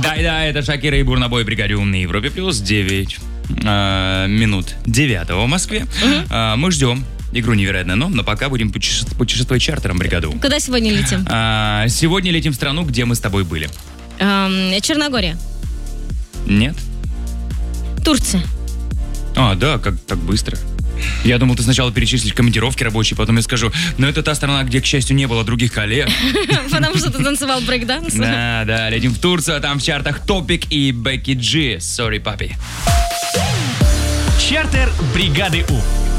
Айда, это Шакира и Бурнабой, бригаде «Ум» на Европе+, плюс 9 минут 9 в Москве. Мы ждем игру «Невероятное но пока будем путешествовать чартером бригаду. Куда сегодня летим? Сегодня летим в страну, где мы с тобой были. Черногория. Нет? Турция. Да, как так быстро. Я думал, ты сначала перечислишь командировки рабочие, потом я скажу, но это та страна, где, к счастью, не было других коллег. Потому что ты танцевал брейк-данс? Да, летим в Турцию, а там в чартах Топик и Бекки Джи. Sorry, папи. Чартер бригады У.